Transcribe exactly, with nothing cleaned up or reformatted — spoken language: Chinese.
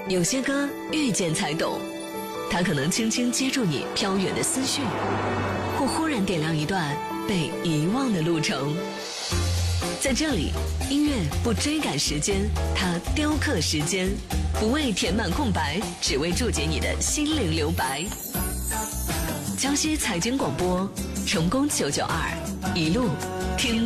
有些歌遇见才懂，它可能轻轻接住你飘远的思绪，或忽然点亮一段被遗忘的路程。在这里，音乐不追赶时间，它雕刻时间，不为填满空白，只为注解你的心灵留白。江西财经广播，成功九九二，一路听。